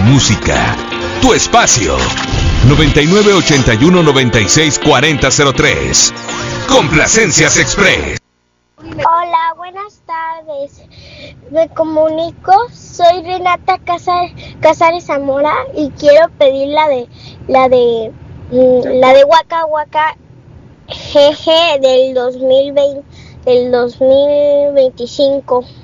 música. Tu espacio. 9981964003. Complacencias Express. Hola, buenas tardes. Me comunico, soy Renata Casares Zamora y quiero pedir la de Waka Waka Jeje del 2025.